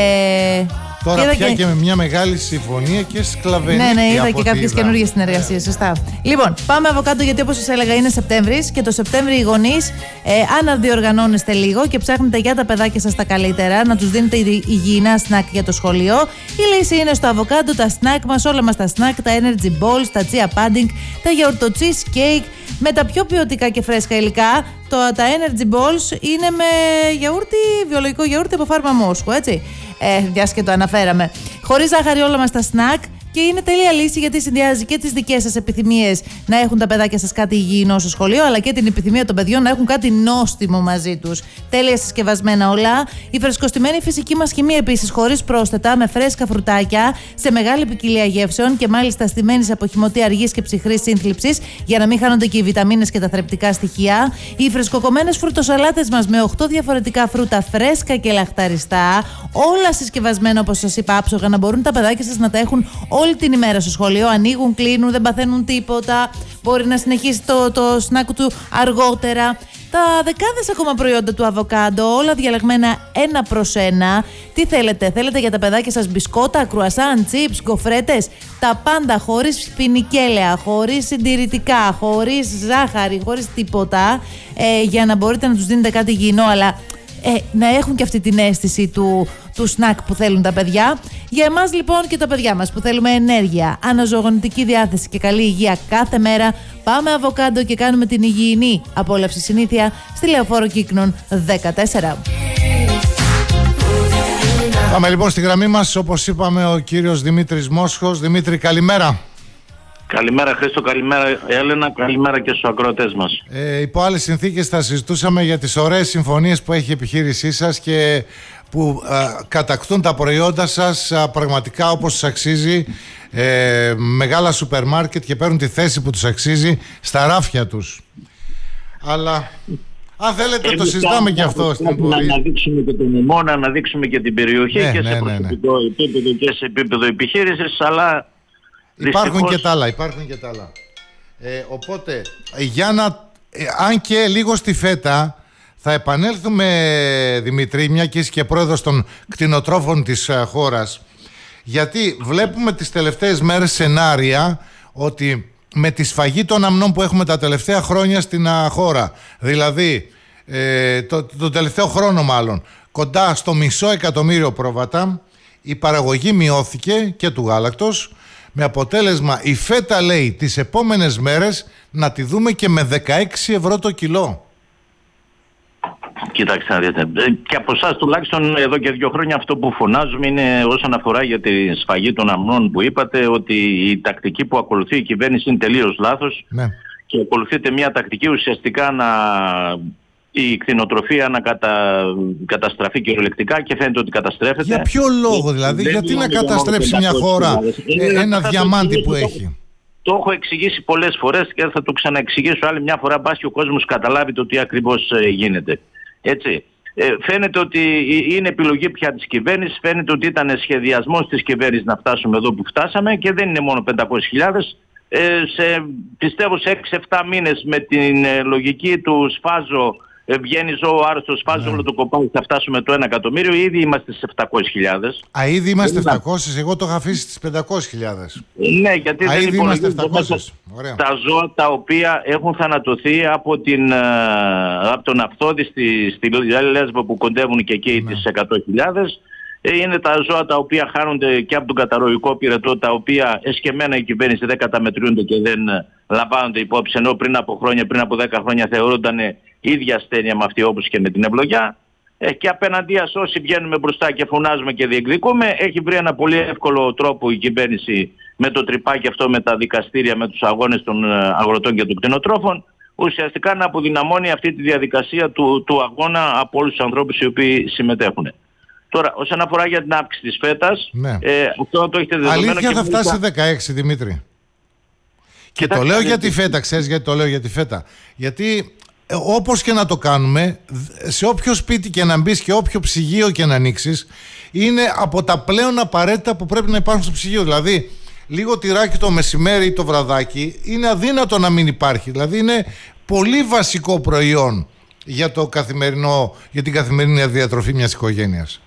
Τώρα και πια και... και με μια μεγάλη συμφωνία και σκλαβενίκη. Ναι, ναι, είδα και κάποιες καινούργιες συνεργασίες. Σωστά. Λοιπόν, πάμε αβοκάντο, γιατί όπως σας έλεγα είναι Σεπτέμβρης και το Σεπτέμβρη οι γονείς, ε, αν διοργανώνεστε λίγο και ψάχνετε για τα παιδάκια σας τα καλύτερα, να τους δίνετε υγιεινά σνακ για το σχολείο, η λύση είναι στο αβοκάντο, τα σνακ μας, όλα μας τα σνακ, τα energy balls, τα chia pudding, τα γιαουρτο cheesecake, με τα πιο ποιοτικά και φρέσκα υλικά. Το, τα energy balls είναι με γιαούρτι, βιολογικό γιαούρτι από φάρμα Μόσχου, έτσι. Ε, μιας και το αναφέραμε. Χωρίς ζάχαρη όλα μας τα σνακ. Και είναι τέλεια λύση, γιατί συνδυάζει και τις δικές σας επιθυμίες να έχουν τα παιδάκια σας κάτι υγιεινό στο σχολείο, αλλά και την επιθυμία των παιδιών να έχουν κάτι νόστιμο μαζί τους. Τέλεια συσκευασμένα όλα. Η φρεσκοστημένη φυσική μας χυμή επίσης, χωρίς πρόσθετα, με φρέσκα φρουτάκια, σε μεγάλη ποικιλία γεύσεων και μάλιστα στημένη από χυμωτή αργής και ψυχρής σύνθλιψης, για να μην χάνονται και οι βιταμίνες και τα θρεπτικά στοιχεία. Οι φρεσκοκομμένες φρουτοσαλάτες μας με οκτώ διαφορετικά φρούτα φρέσκα και λαχταριστά, όλα συσκευασμένα όπως σας είπα, άψογα, να μπορούν τα παιδάκια σας να τα έχουν όλη την ημέρα στο σχολείο. Ανοίγουν, κλείνουν, δεν παθαίνουν τίποτα. Μπορεί να συνεχίσει το, το σνάκ του αργότερα. Τα δεκάδες ακόμα προϊόντα του αβοκάντο, όλα διαλεγμένα ένα προς ένα. Τι θέλετε, θέλετε για τα παιδάκια σας μπισκότα, κρουασάν, τσίπς, γκοφρέτες, τα πάντα χωρίς φινικέλαια, χωρίς συντηρητικά, χωρίς ζάχαρη, χωρίς τίποτα, ε, για να μπορείτε να τους δίνετε κάτι υγιεινό, αλλά ε, να έχουν και αυτή την αίσθηση του, του σνακ που θέλουν τα παιδιά. Για εμάς λοιπόν και τα παιδιά μας που θέλουμε ενέργεια, αναζωογονητική διάθεση και καλή υγεία κάθε μέρα, πάμε αβοκάντο και κάνουμε την υγιεινή απόλαυση συνήθεια στη Λεωφόρο Κύκνων δεκατέσσερα. Πάμε λοιπόν στη γραμμή μας, όπως είπαμε, ο κύριος Δημήτρης Μόσχος. Δημήτρη, καλημέρα. Καλημέρα Χρήστο, καλημέρα Έλενα, καλημέρα και στους ακροατές μας. Ε, υπό άλλες συνθήκες θα συζητούσαμε για τις ωραίες συμφωνίες που έχει η επιχείρησή σας και που α, κατακτούν τα προϊόντα σας α, πραγματικά όπως τους αξίζει, ε, μεγάλα σούπερ μάρκετ, και παίρνουν τη θέση που τους αξίζει στα ράφια τους. Αλλά αν θέλετε το συζητάμε και αυτό στην πορεία. Να αναδείξουμε και τον ημό, να αναδείξουμε και την περιοχή, ναι, και ναι, σε προσωπικό ναι, ναι. επίπεδο και σε επίπεδο επιχείρησης, αλλά υπάρχουν δυστυχώς... και τα άλλα, υπάρχουν και τα άλλα. Ε, οπότε, για να, ε, αν και λίγο στη φέτα, θα επανέλθουμε, Δημήτρη, μια και είσαι και πρόεδρος των κτηνοτρόφων της uh, χώρας, γιατί βλέπουμε τις τελευταίες μέρες σενάρια ότι με τη σφαγή των αμνών που έχουμε τα τελευταία χρόνια στην uh, χώρα, δηλαδή ε, το, το τελευταίο χρόνο μάλλον, κοντά στο μισό εκατομμύριο πρόβατα, η παραγωγή μειώθηκε και του γάλακτος, με αποτέλεσμα η φέτα, λέει, τις επόμενες μέρες να τη δούμε και με δεκαέξι ευρώ το κιλό. Κοιτάξτε να δείτε, και από εσάς τουλάχιστον εδώ και δύο χρόνια αυτό που φωνάζουμε είναι όσον αφορά για τη σφαγή των αμνών που είπατε, ότι η τακτική που ακολουθεί η κυβέρνηση είναι τελείως λάθος, ναι. Και ακολουθείται μια τακτική ουσιαστικά να... η κτηνοτροφία να κατα... καταστραφεί κυριολεκτικά, και φαίνεται ότι καταστρέφεται. Για ποιο λόγο δηλαδή, δεν γιατί να καταστρέψει μια χώρα ε, ένα διαμάντι που έχει. Το έχω εξηγήσει πολλές φορές και θα το ξαναεξηγήσω άλλη μια φορά, μπας και ο κόσμος καταλάβει το τι ακριβώς ε, γίνεται. Έτσι. Ε, φαίνεται ότι είναι επιλογή πια της κυβέρνησης, φαίνεται ότι ήταν σχεδιασμός της κυβέρνησης να φτάσουμε εδώ που φτάσαμε, και δεν είναι μόνο πεντακόσιες χιλιάδες. Ε, σε, πιστεύω σε έξι εφτά μήνες με την ε, λογική του σφάζω, ε, βγαίνει ζώο άρρωστο, σφάζω ναι. όλο το κοπάδι, θα φτάσουμε το ένα εκατομμύριο, ήδη είμαστε στις επτακόσιες χιλιάδες. Α, ήδη είμαστε επτακόσιες, εγώ το είχα αφήσει στις πεντακόσιες χιλιάδες. Ναι, γιατί Α, δεν είμαστε τα ζώα τα οποία έχουν θανατωθεί από, την, από τον Αυθόδη στη, στη Λέσβο που κοντεύουν και εκεί ναι. τις εκατό χιλιάδες. Είναι τα ζώα τα οποία χάνονται και από τον καταρροϊκό πυρετό, τα οποία εσκεμμένα η κυβέρνηση δεν καταμετριούνται και δεν λαμβάνονται υπόψη, ενώ πριν από χρόνια, πριν από δέκα χρόνια θεωρούνταν ίδια ασθένεια με αυτή όπως και με την ευλογιά. Ε, και απέναντίας όσοι βγαίνουμε μπροστά και φωνάζουμε και διεκδικούμε, έχει βρει ένα πολύ εύκολο τρόπο η κυβέρνηση με το τρυπάκι αυτό, με τα δικαστήρια, με τους αγώνες των αγροτών και των κτηνοτρόφων, ουσιαστικά να αποδυναμώνει αυτή τη διαδικασία του, του αγώνα από όλους τους ανθρώπους οι οποίοι συμμετέχουν. Τώρα, όσον αφορά για την αύξηση της φέτας, ναι. ε, αυτό το έχετε δεδομένο. Αλήθεια και θα φτάσει σε δεκαέξι, Δημήτρη. Και, και το λέω για τη φέτα, ξέρεις γιατί το λέω για τη φέτα. Γιατί ε, όπως και να το κάνουμε, σε όποιο σπίτι και να μπεις και όποιο ψυγείο και να ανοίξεις, είναι από τα πλέον απαραίτητα που πρέπει να υπάρχουν στο ψυγείο. Δηλαδή, λίγο τυράκι το μεσημέρι ή το βραδάκι είναι αδύνατο να μην υπάρχει. Δηλαδή, είναι πολύ βασικό προϊόν για, το καθημερινό, για την καθημερινή διατροφή μιας οικογένειας.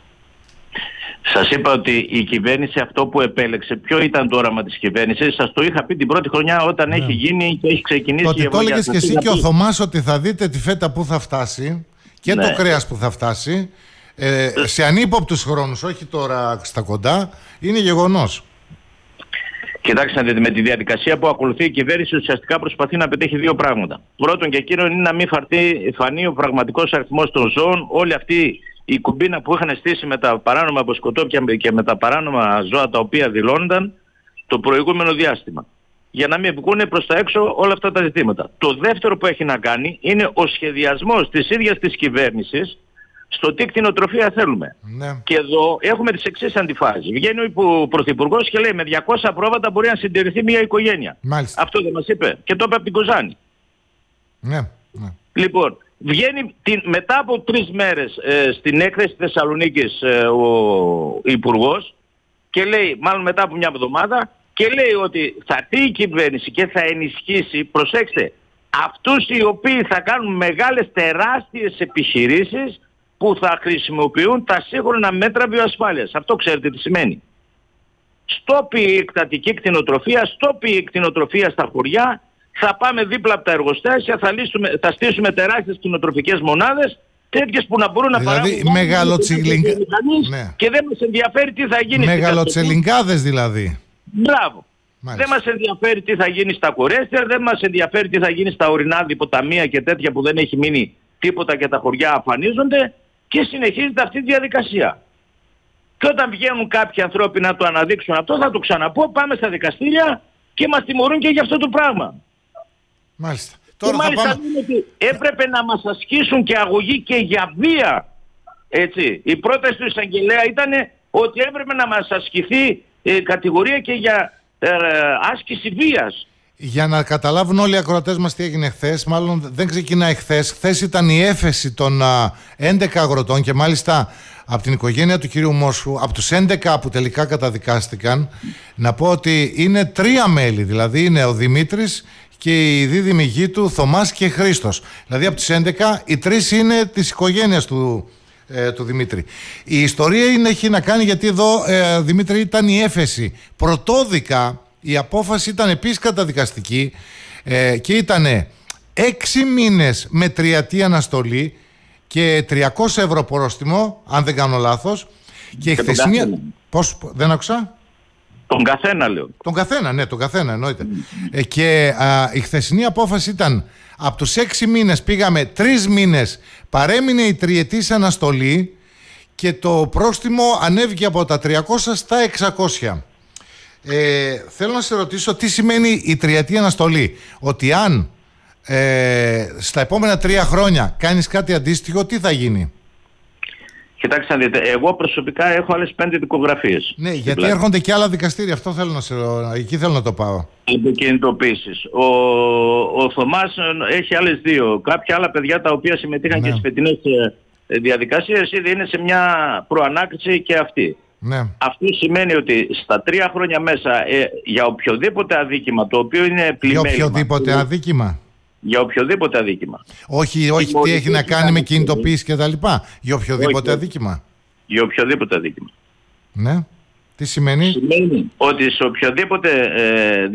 Σας είπα ότι η κυβέρνηση αυτό που επέλεξε, ποιο ήταν το όραμα της κυβέρνησης, σας το είχα πει την πρώτη χρονιά όταν ναι. έχει γίνει και έχει ξεκινήσει το η ευλογία. Το έλεγες και εσύ και ο Θωμάς ότι θα δείτε τη φέτα που θα φτάσει και ναι. το κρέας που θα φτάσει ε, σε ανύποπτους χρόνους, όχι τώρα στα κοντά, είναι γεγονός. Κοιτάξτε, με τη διαδικασία που ακολουθεί η κυβέρνηση ουσιαστικά προσπαθεί να πετύχει δύο πράγματα. Πρώτον και κύριο είναι να μην φαρθεί, φανεί ο πραγματικός αριθμός των ζώων, όλη αυτή η κουμπίνα που είχαν στήσει με τα παράνομα αποσκοτόπια και με τα παράνομα ζώα τα οποία δηλώνονταν το προηγούμενο διάστημα. Για να μην βγουν προς τα έξω όλα αυτά τα ζητήματα. Το δεύτερο που έχει να κάνει είναι ο σχεδιασμός της ίδιας της κυβέρνησης στο τι κτηνοτροφία θέλουμε. Ναι. Και εδώ έχουμε τις εξής αντιφάσεις. Βγαίνει ο Πρωθυπουργός και λέει με διακόσια πρόβατα μπορεί να συντηρηθεί μια οικογένεια. Μάλιστα. Αυτό δεν μας είπε. Και το είπε από την Κοζάνη. Ναι. ναι. Λοιπόν, βγαίνει την, μετά από τρεις μέρες ε, στην έκθεση Θεσσαλονίκης ε, ο Υπουργός και λέει, μάλλον μετά από μια εβδομάδα, και λέει ότι θα έρθει η κυβέρνηση και θα ενισχύσει, προσέξτε, αυτούς οι οποίοι θα κάνουν μεγάλες τεράστιες επιχειρήσεις που θα χρησιμοποιούν τα σύγχρονα μέτρα βιοασφάλειας. Αυτό ξέρετε τι σημαίνει. Στόπι η εκτατική κτηνοτροφία, στόπι η κτηνοτροφία στα χωριά, θα πάμε δίπλα από τα εργοστάσια, θα, λύσουμε, θα στήσουμε τεράστιες κτηνοτροφικές μονάδες, τέτοιες που να μπορούν δηλαδή, να παράγουν μεγαλοτσιλιγκα... ναι. και δεν μας ενδιαφέρει τι θα γίνει. Μεγαλοτσελιγκάδες δηλαδή. Μπράβο. Μάλιστα. Δεν μας ενδιαφέρει τι θα γίνει στα κορέστια, δεν μας ενδιαφέρει τι θα γίνει στα ορεινά διποταμεία και τέτοια που δεν έχει μείνει τίποτα και τα χωριά αφανίζονται, και συνεχίζεται αυτή τη διαδικασία. Και όταν βγαίνουν κάποιοι ανθρώποι να το αναδείξουν αυτό, θα το ξαναπώ, πάμε στα δικαστήρια και μας τιμωρούν και για αυτό το πράγμα. Μάλιστα. Τώρα και μάλιστα πάμε... ότι έπρεπε να μας ασκήσουν και αγωγή και για βία. Έτσι. Η πρόταση του εισαγγελέα ήταν ότι έπρεπε να μας ασκηθεί ε, κατηγορία και για ε, άσκηση βίας. Για να καταλάβουν όλοι οι ακροατές μας τι έγινε χθες, μάλλον δεν ξεκινάει χθες. Χθες ήταν η έφεση των α, έντεκα αγροτών και μάλιστα από την οικογένεια του κυρίου Μόσχου, από τους έντεκα που τελικά καταδικάστηκαν, να πω ότι είναι τρία μέλη, δηλαδή είναι ο Δημήτρης και οι δίδυμοι γη του Θωμάς και Χρήστος. Δηλαδή από τους έντεκα οι τρεις είναι της οικογένειας του, ε, του Δημήτρη. Η ιστορία είναι, έχει να κάνει, γιατί εδώ ε, Δημήτρη ήταν η έφεση. Πρωτόδικα η απόφαση ήταν επίσης καταδικαστική ε, και ήταν έξι μήνες με τριετή αναστολή και τριακόσια ευρώ πρόστιμο, αν δεν κάνω λάθος. Και, και η χθεσινή... Πώς, δεν άκουσα? Τον καθένα λέω. Τον καθένα, ναι, τον καθένα εννοείται. Mm. Ε, και α, η χθεσινή απόφαση ήταν από τους έξι μήνες πήγαμε τρεις μήνες, παρέμεινε η τριετής αναστολή και το πρόστιμο ανέβηκε από τα τριακόσια στα εξακόσια. Ε, θέλω να σε ρωτήσω τι σημαίνει η τριετή αναστολή. Ότι αν ε, στα επόμενα τρία χρόνια κάνεις κάτι αντίστοιχο, τι θα γίνει? Κοιτάξτε να δείτε, εγώ προσωπικά έχω άλλες πέντε δικογραφίες. Ναι, γιατί πλάτη. Έρχονται και άλλα δικαστήρια, αυτό θέλω να σε ρωτήσω, εκεί θέλω να το πάω. Επικινητοποίησεις. Ο, ο Θωμάς έχει άλλες δύο. Κάποια άλλα παιδιά τα οποία συμμετείχαν ναι. και στις φετινές διαδικασίες ήδη είναι σε μια προανάκριση και αυτή. Ναι. Αυτό σημαίνει ότι στα τρία χρόνια μέσα ε, για οποιοδήποτε αδίκημα το οποίο είναι πλημέλημα. Για οποιοδήποτε αδίκημα. Για οποιοδήποτε αδίκημα. Όχι, όχι τι έχει να κάνει με κινητοποίηση και τα λοιπά. Για οποιοδήποτε όχι, αδίκημα. Για οποιοδήποτε αδίκημα. Ναι. Τι σημαίνει? Σημαίνει ότι σε οποιοδήποτε ε,